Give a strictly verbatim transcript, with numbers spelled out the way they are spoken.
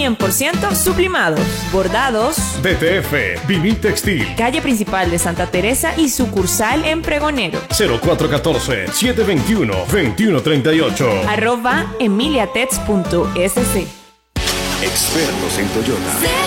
cien por ciento sublimados, bordados. D T F, Vinil Textil. Calle principal de Santa Teresa y sucursal en Pregonero. cero cuatro uno cuatro, siete dos uno, dos uno tres ocho. Arroba emiliatex punto es ce. Expertos en Toyota.